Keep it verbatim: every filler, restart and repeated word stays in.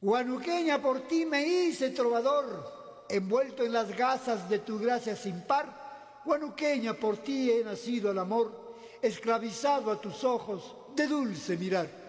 Huanuqueña, por ti me hice trovador, envuelto en las gasas de tu gracia sin par. Huanuqueña, por ti he nacido al amor, esclavizado a tus ojos de dulce mirar.